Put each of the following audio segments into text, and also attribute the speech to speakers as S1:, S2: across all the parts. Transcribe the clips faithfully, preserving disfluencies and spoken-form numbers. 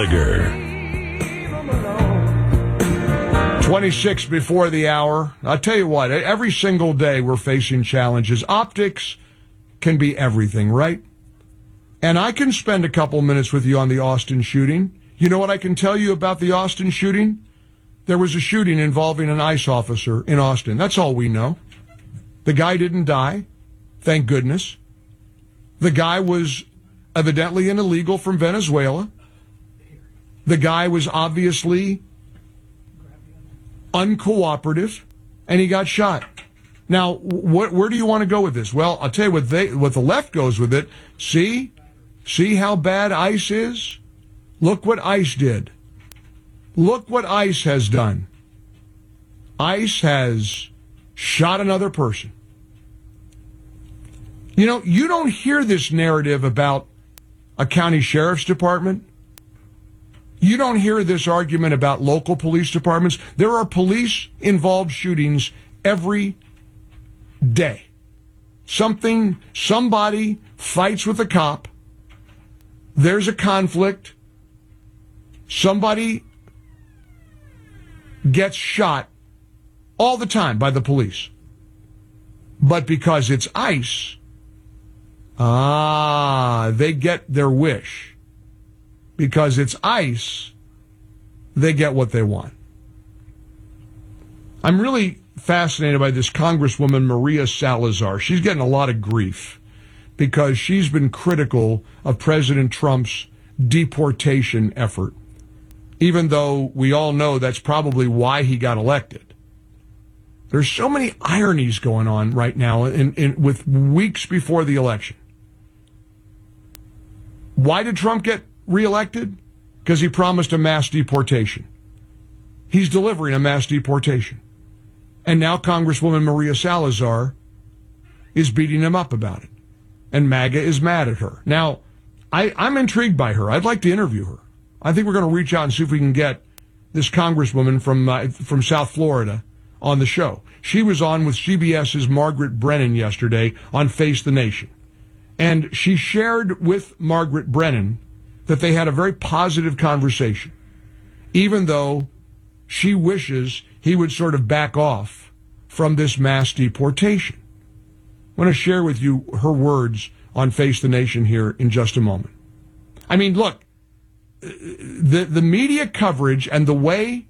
S1: Gallagher.
S2: twenty-six before the hour. I'll tell you what, every single day we're facing challenges. Optics can be everything, right? And I can spend a couple minutes with you on the Austin shooting. You know what I can tell you about the Austin shooting? There was a shooting involving an ICE officer in Austin. That's all we know. The guy didn't die, thank goodness. The guy was evidently an illegal from Venezuela. The guy was obviously uncooperative, and he got shot. Now, wh- where do you want to go with this? Well, I'll tell you what they, what the left goes with it. See? See how bad ICE is? Look what ICE did. Look what ICE has done. ICE has shot another person. You know, you don't hear this narrative about a county sheriff's department. You don't hear this argument about local police departments. There are police-involved shootings every day. Something, somebody fights with a cop. There's a conflict. Somebody gets shot all the time by the police. But because it's ICE, ah, they get their wish. Because it's ICE, they get what they want. I'm really fascinated by this Congresswoman Maria Salazar. She's getting a lot of grief because she's been critical of President Trump's deportation effort, even though we all know that's probably why he got elected. There's so many ironies going on right now in, in, with weeks before the election. Why did Trump get reelected? Because he promised a mass deportation. He's delivering a mass deportation. And now Congresswoman Maria Salazar is beating him up about it. And MAGA is mad at her. Now, I, I'm intrigued by her. I'd like to interview her. I think we're going to reach out and see if we can get this Congresswoman from uh, from South Florida on the show. She was on with CBS's Margaret Brennan yesterday on Face the Nation. And she shared with Margaret Brennan that they had a very positive conversation, even though she wishes he would sort of back off from this mass deportation. I want to share with you her words on Face the Nation here in just a moment. I mean, look, the the media coverage and the way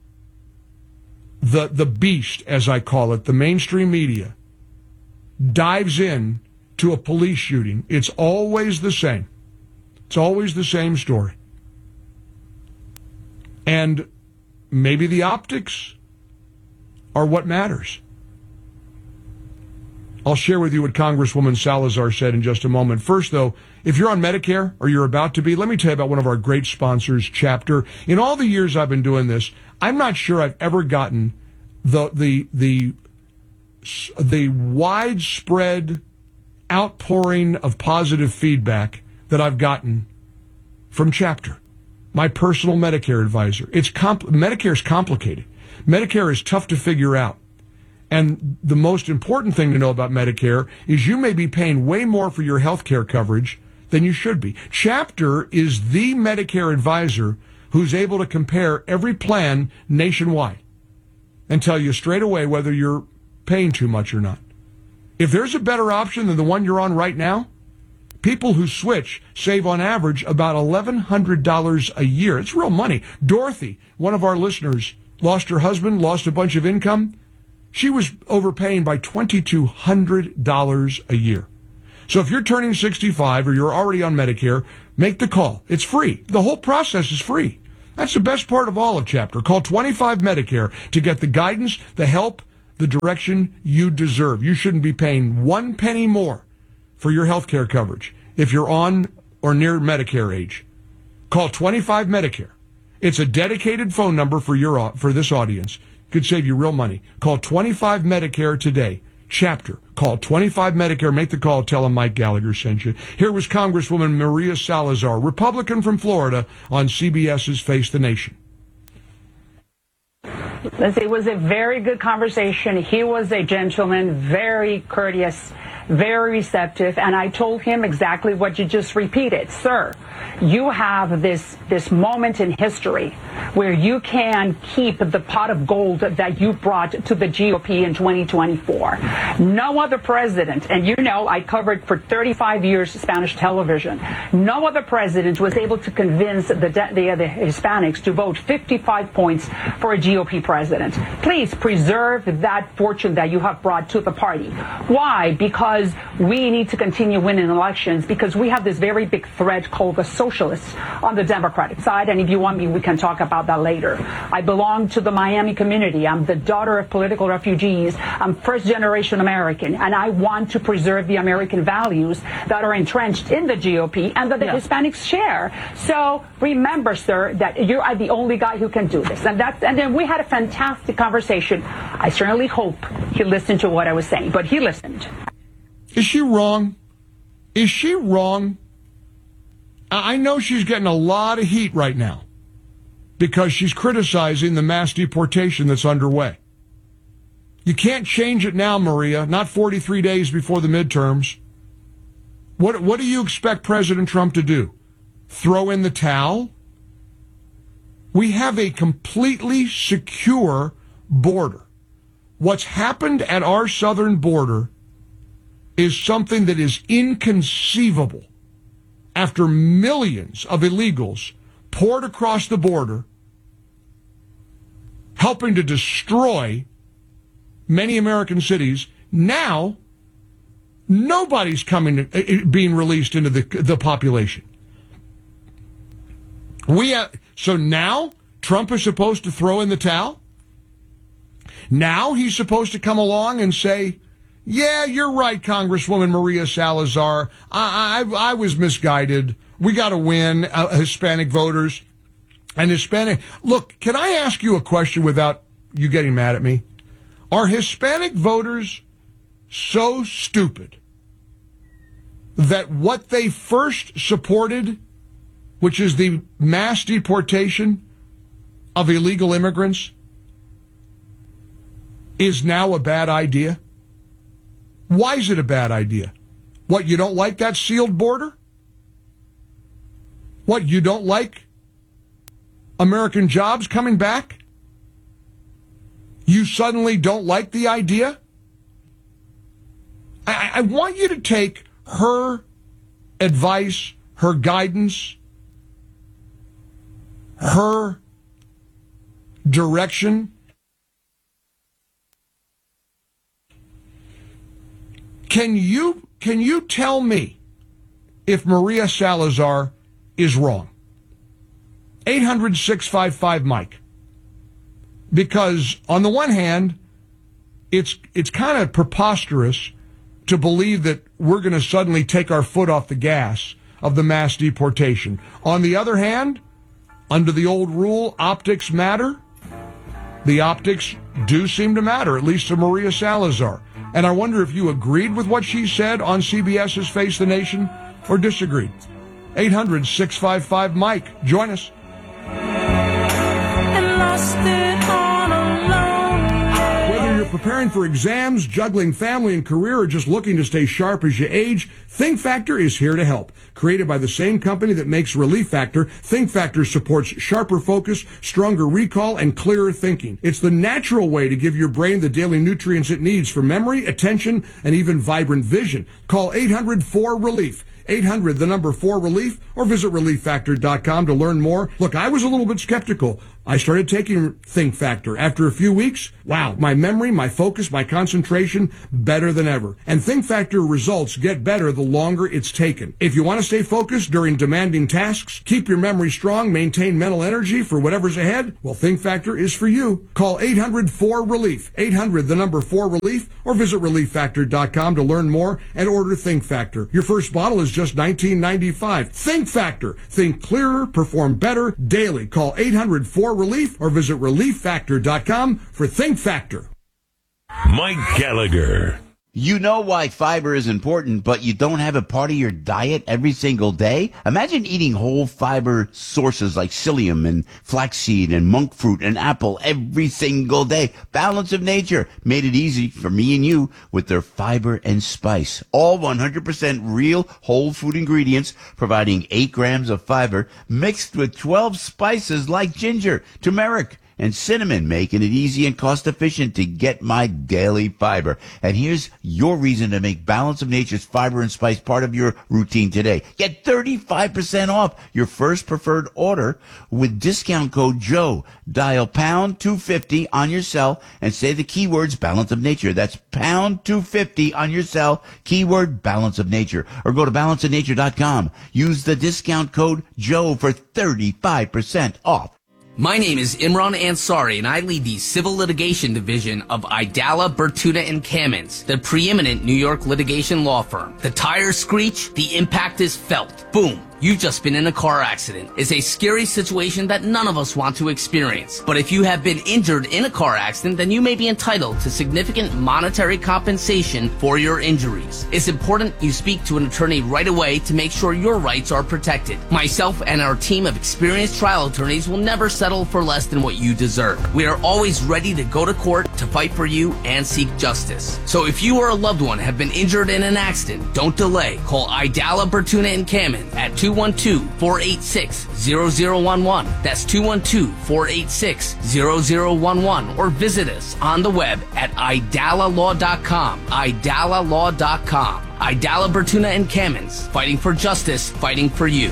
S2: the the beast, as I call it, the mainstream media, dives in to a police shooting, it's always the same. It's always the same story. And maybe the optics are what matters. I'll share with you what Congresswoman Salazar said in just a moment. First, though, if you're on Medicare or you're about to be, let me tell you about one of our great sponsors, Chapter. In all the years I've been doing this, I'm not sure I've ever gotten the the the the widespread outpouring of positive feedback that I've gotten from Chapter, my personal Medicare advisor. It's compl- Medicare is complicated. Medicare is tough to figure out. And the most important thing to know about Medicare is you may be paying way more for your health care coverage than you should be. Chapter is the Medicare advisor who's able to compare every plan nationwide and tell you straight away whether you're paying too much or not. If there's a better option than the one you're on right now, people who switch save on average about eleven hundred dollars a year. It's real money. Dorothy, one of our listeners, lost her husband, lost a bunch of income. She was overpaying by two thousand two hundred dollars a year. So if you're turning sixty-five or you're already on Medicare, make the call. It's free. The whole process is free. That's the best part of all of Chapter. Call twenty-five Medicare to get the guidance, the help, the direction you deserve. You shouldn't be paying one penny more for your health care coverage if you're on or near Medicare age. Call twenty-five Medicare. It's a dedicated phone number for your for this audience. Could save you real money. Call twenty-five Medicare today. Chapter. Call twenty-five Medicare. Make the call. Tell them Mike Gallagher sent you. Here was Congresswoman Maria Salazar, Republican from Florida, on CBS's Face the Nation.
S3: It was a very good conversation. He was a gentleman, very courteous.
S1: very receptive, and I told him exactly what you just repeated. Sir, you have this, this moment in history where you can keep the pot of gold that you brought to the G O P in twenty twenty-four. No other president, and you know I covered for thirty-five years Spanish television, no other president was able to convince the, the, the Hispanics to vote fifty-five points for a G O P president. Please preserve that fortune that you have brought to the party. Why? Because we need to continue winning elections, because we have this very big threat called the socialists on the Democratic side, and if you want me, we can talk about that later. I belong to the Miami community. I'm the daughter of political refugees. I'm first generation American, and I want to preserve the American values that are entrenched in the G O P and that the yeah. Hispanics share. So remember, sir, that you are the only guy who can do this. And that's, and then we had a fantastic conversation. I certainly hope he listened to what I was saying, but he listened.
S2: Is she wrong? Is she wrong? I know she's getting a lot of heat right now because she's criticizing the mass deportation that's underway. You can't change it now, Maria, not forty-three days before the midterms. What, what do you expect President Trump to do? Throw in the towel? We have a completely secure border. What's happened at our southern border is something that is inconceivable. After millions of illegals poured across the border, helping to destroy many American cities, now nobody's coming to, being released into the the population. We have, so now Trump is supposed to throw in the towel? Now he's supposed to come along and say, yeah, you're right, Congresswoman Maria Salazar. I, I, I was misguided. We got to win uh, Hispanic voters. And Hispanic... Look, can I ask you a question without you getting mad at me? Are Hispanic voters so stupid that what they first supported, which is the mass deportation of illegal immigrants, is now a bad idea? Why is it a bad idea? What, you don't like that sealed border? What, you don't like American jobs coming back? You suddenly don't like the idea? I, I want you to take her advice, her guidance, her direction. Can you can you tell me if Maria Salazar is wrong? eight hundred, six five five, Mike. Because on the one hand, it's it's kind of preposterous to believe that we're going to suddenly take our foot off the gas of the mass deportation. On the other hand, under the old rule, optics matter. The optics do seem to matter, at least to Maria Salazar. And I wonder if you agreed with what she said on CBS's Face the Nation or disagreed. eight hundred, six five five, Mike. Join us. Whether you're preparing for exams, juggling family and career, or just looking to stay sharp as you age, Think Factor is here to help. Created by the same company that makes Relief Factor, Think Factor supports sharper focus, stronger recall, and clearer thinking. It's the natural way to give your brain the daily nutrients it needs for memory, attention, and even vibrant vision. Call eight hundred, four, relief. eight hundred, the number four, relief, or visit relief factor dot com to learn more. Look, I was a little bit skeptical. I started taking Think Factor. After a few weeks, wow, my memory, my focus, my concentration, better than ever. And Think Factor results get better the longer it's taken. If you want to stay focused during demanding tasks, keep your memory strong, maintain mental energy for whatever's ahead, well, Think Factor is for you. Call eight hundred, four, relief. eight hundred, the number four, relief, or visit relief factor dot com to learn more and order Think Factor. Your first bottle is just nineteen ninety-five. Think Factor. Think clearer, perform better daily. Call eight hundred, four, relief or visit relief factor dot com for Think Factor.
S3: Mike Gallagher. You know why fiber is important, but you don't have it part of your diet every single day? Imagine eating whole fiber sources like psyllium and flaxseed and monk fruit and apple every single day. Balance of Nature made it easy for me and you with their fiber and spice. All one hundred percent real whole food ingredients, providing eight grams of fiber mixed with twelve spices like ginger, turmeric, and cinnamon, making it easy and cost efficient to get my daily fiber. And here's your reason to make Balance of Nature's fiber and spice part of your routine today. Get thirty-five percent off your first preferred order with discount code Joe. Dial pound two fifty on your cell and say the keywords Balance of Nature. That's pound two fifty on your cell, keyword Balance of Nature. Or go to balance of nature dot com. Use the discount code Joe for thirty-five percent off.
S4: My name is Imran Ansari, and I lead the Civil Litigation Division of Idala, Bertuta, and Kamins, the preeminent New York litigation law firm. The tires screech, the impact is felt. Boom. You've just been in a car accident. It's a scary situation that none of us want to experience. But if you have been injured in a car accident, then you may be entitled to significant monetary compensation for your injuries. It's important you speak to an attorney right away to make sure your rights are protected. Myself and our team of experienced trial attorneys will never settle for less than what you deserve. We are always ready to go to court to fight for you and seek justice. So if you or a loved one have been injured in an accident, don't delay. Call Idala, Bertuta, and Kamins at two one two, four eight six, zero zero one one. That's two one two, four eight six, zero zero one one. Or visit us on the web at idala law dot com. idala law dot com. Idala, Bertuta, and Kamins. Fighting for justice, fighting for you.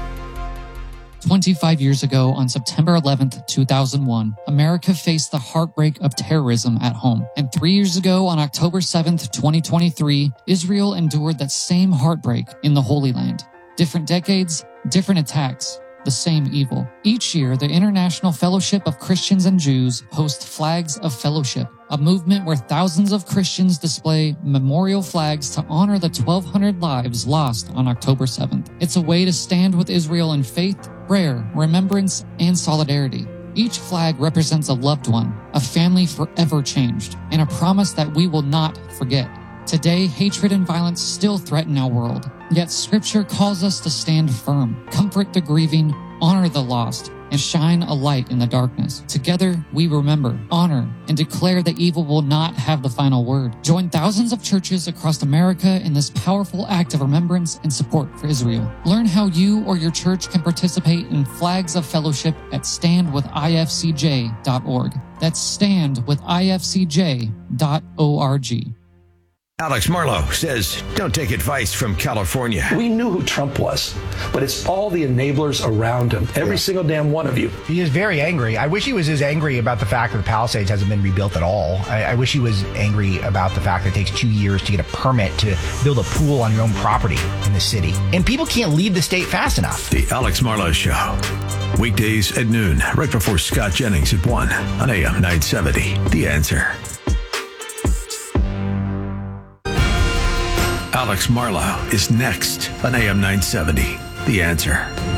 S5: twenty-five years ago, on September eleventh, two thousand one, America faced the heartbreak of terrorism at home. And three years ago, on October seventh, twenty twenty-three, Israel endured that same heartbreak in the Holy Land. Different decades, different attacks, the same evil. Each year, the International Fellowship of Christians and Jews hosts Flags of Fellowship, a movement where thousands of Christians display memorial flags to honor the twelve hundred lives lost on October seventh. It's a way to stand with Israel in faith, prayer, remembrance, and solidarity. Each flag represents a loved one, a family forever changed, and a promise that we will not forget. Today, hatred and violence still threaten our world, yet Scripture calls us to stand firm, comfort the grieving, honor the lost, and shine a light in the darkness. Together, we remember, honor, and declare that evil will not have the final word. Join thousands of churches across America in this powerful act of remembrance and support for Israel. Learn how you or your church can participate in Flags of Fellowship at stand with I F C J dot org. That's stand with I F C J dot org.
S6: Alex Marlow says, don't take advice from California.
S7: We knew who Trump was, but it's all the enablers around him. Every yeah. single damn one of you.
S8: He is very angry. I wish he was as angry about the fact that the Palisades hasn't been rebuilt at all. I, I wish he was angry about the fact that it takes two years to get a permit to build a pool on your own property in the city. And people can't leave the state fast enough.
S6: The Alex Marlow Show. Weekdays at noon, right before Scott Jennings at one on A M nine seventy. The Answer. Alex Marlow is next on A M nine seventy. The Answer.